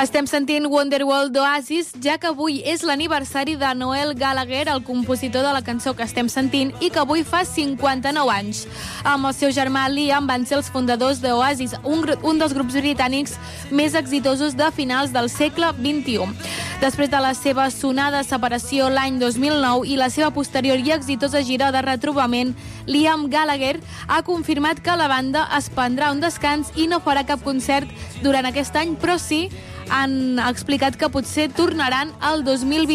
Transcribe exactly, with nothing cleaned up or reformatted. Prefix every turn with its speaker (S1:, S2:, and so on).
S1: Estem sentint Wonderwall d'Oasis, ja que avui és l'aniversari de Noel Gallagher, el compositor de la cançó que estem sentint, i que avui fa cinquanta-nou anys. Amb el seu germà Liam van ser els fundadors d'Oasis, un, un dels grups britànics més exitosos de finals del segle vint-i-u. Després de la seva sonada separació l'any dos mil nou i la seva posterior i exitosa gira de retrobament, Liam Gallagher ha confirmat que la banda es prendrà un descans i no farà cap concert durant aquest any, però sí han explicat que potser tornaran al dos mil vint.